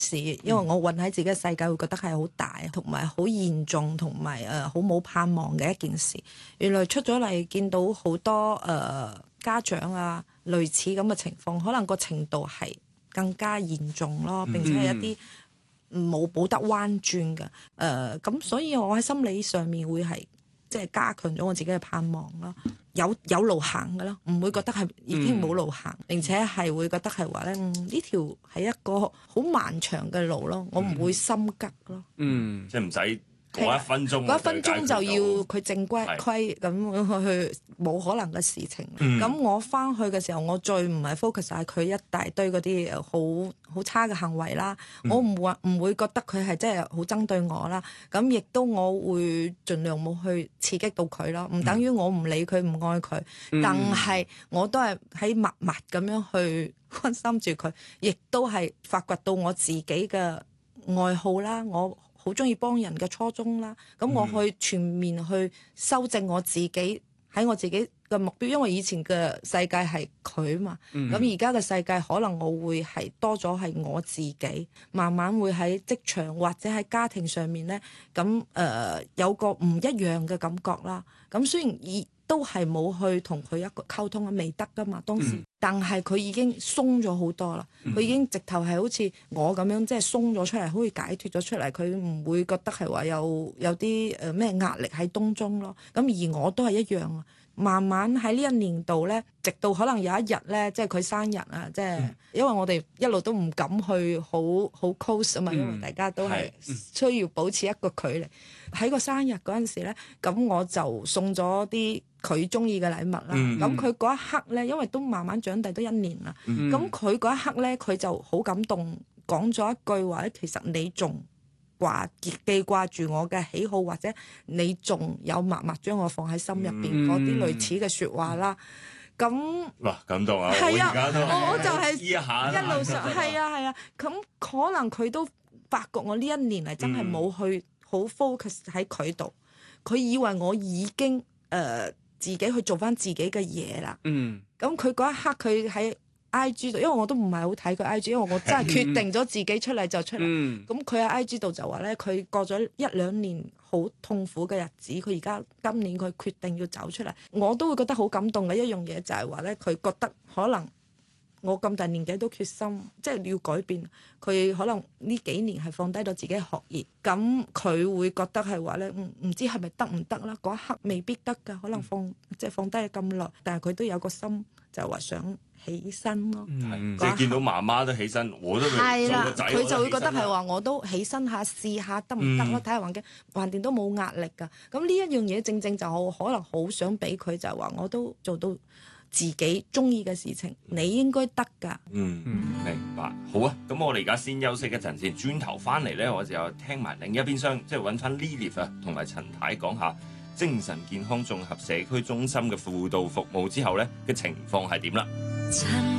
事，因為我混喺自己嘅世界會覺得係好大，同埋好嚴重，同埋好冇盼望嘅一件事。原來出咗嚟見到好多家長啊，類似咁嘅情況，可能個程度係更加嚴重咯，並且係一啲冇得彎轉嘅。咁所以我喺心理上面會係即係加強咗我自己嘅盼望啦。有路行嘅咯，唔會覺得係已經冇路行，並且係會覺得係話咧，呢條係一個好漫長嘅路咯，我唔會心急咯。 即係唔使嗰一分鐘， 嗰一分鐘就要佢正規咁去，冇可能嘅事情。咁我翻去嘅時候，我最唔係 focus 晒佢一大堆嗰啲好差嘅行為啦。我唔會覺得佢係真係好針對我啦。咁亦都我會盡量冇去刺激到佢咯。唔等於我唔理佢唔愛佢，但係我都係喺默默咁樣去關心住佢，亦都係發掘到我自己嘅愛好啦。我好中意幫人嘅初衷啦，咁我去全面去修正我自己喺我自己嘅目標，因為以前嘅世界係佢嘛，咁而家嘅世界可能我會係多咗係我自己，慢慢會喺職場或者喺家庭上面咧，咁有個唔一樣嘅感覺啦。咁雖然都係冇去同佢一個溝通啊，未得噶嘛當時，但係佢已經鬆咗好多啦。佢已經直頭係好似我咁樣，即係鬆咗出嚟，好似解脫咗出嚟。佢唔會覺得係話有啲咩壓力喺當中咯。咁而我都係一樣啊。慢慢喺呢一年度咧，直到可能有一日咧，即係佢生日啊，即係因為我哋一路都唔敢去好 close 啊嘛，因為大家都係需要保持一個距離。喺個生日嗰陣時咧，咁我就送咗啲佢中意嘅禮物啦。咁佢嗰一刻咧，因為都慢慢長大都1年啦，咁佢嗰一刻咧，佢就好感動，講咗一句話咧，其實你仲記掛住我嘅喜好，或者你仲有默默將我放喺心入邊嗰啲類似嘅説話啦。咁哇，感動啊！ 係啊， 我我就係一路上係啊。咁可能佢都發覺我呢一年嚟真係冇去好 focus 喺佢度，佢以為我已經自己去做翻自己嘅嘢啦。咁佢嗰一刻佢喺IG 度，因為我都唔係好睇佢 IG，因為我真係決定咗自己出嚟就出嚟。咁佢喺 IG 度就話咧，佢過咗1-2年好痛苦嘅日子，佢而家今年佢決定要走出嚟，我都會覺得好感動嘅一樣嘢就係話咧，佢覺得可能我咁大年紀都決心即係要改變。佢可能呢幾年係放低咗自己嘅學業，咁佢會覺得係話咧，唔知係咪得唔得啦？嗰一刻未必得㗎，可能即係放低咗咁耐，但係佢都有個心就話想起身咯。 即係見到媽媽都起身，我都未做個仔， 佢就會覺得係話我都起身下試下得唔得咯？睇下環境，橫掂都冇壓力㗎。咁呢一樣嘢正正就可能好想俾佢，就係話我都做到自己中意嘅事情，你應該得㗎。 明白。好啊，咁我哋而家先休息一陣先，轉頭翻嚟咧，我就有聽埋另一邊廂，即係揾翻 Lily 啊同埋陳太講下精神健康綜合社區中心嘅輔導服務之後咧嘅情況係點啦。